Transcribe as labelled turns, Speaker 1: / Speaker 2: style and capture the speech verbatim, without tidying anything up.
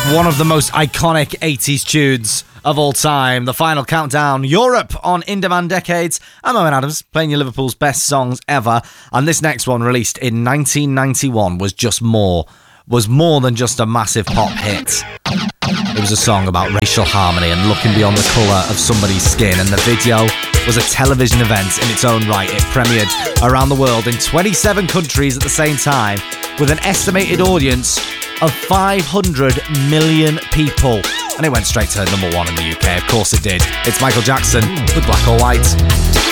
Speaker 1: One of the most iconic eighties tunes of all time. The Final Countdown, Europe on In Demand Decades. I'm Owen Adams, playing you Liverpool's best songs ever. And this next one, released in nineteen ninety-one, was just more, was more than just a massive pop hit. It was a song about racial harmony and looking beyond the colour of somebody's skin, and the video was a television event in its own right. It premiered around the world in twenty-seven countries at the same time, with an estimated audience of five hundred million people. And it went straight to number one in the U K. Of course it did. It's Michael Jackson with Black or White.